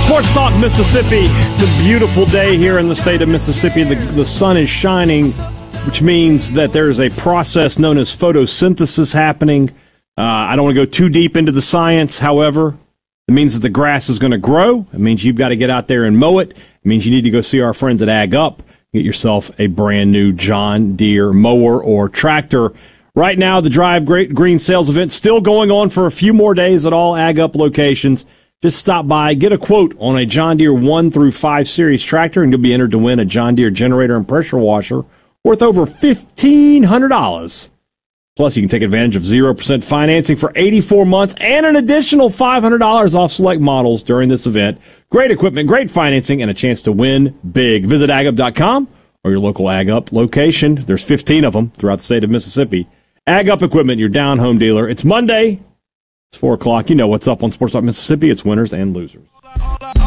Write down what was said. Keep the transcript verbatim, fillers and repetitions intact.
Sports Talk Mississippi. It's a beautiful day here in the state of Mississippi. The, the sun is shining, which means that there is a process known as photosynthesis happening. Uh, I don't want to go too deep into the science. However, it means that the grass is going to grow. It means you've got to get out there and mow it. It means you need to go see our friends at Ag Up. Get yourself a brand new John Deere mower or tractor. Right now, the Drive Great Green Sales event still going on for a few more days at all Ag Up locations. Just stop by, get a quote on a John Deere one through five series tractor, and you'll be entered to win a John Deere generator and pressure washer worth over fifteen hundred dollars. Plus, you can take advantage of zero percent financing for eighty-four months and an additional five hundred dollars off select models during this event. Great equipment, great financing, and a chance to win big. Visit ag up dot com or your local Ag Up location. There's fifteen of them throughout the state of Mississippi. Ag Up Equipment, your down-home dealer. It's Monday. It's four o'clock. You know what's up on Sports Talk Mississippi. It's winners and losers.